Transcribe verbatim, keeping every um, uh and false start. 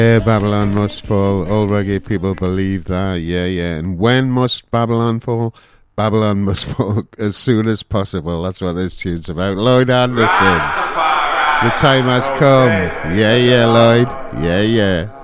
Yeah, Babylon must fall. All reggae people believe that. Yeah, yeah. And when must Babylon fall? Babylon must fall as soon as possible. That's what this tune's about. Lloyd Anderson. The time has come. Yeah, yeah, Lloyd. Yeah, yeah.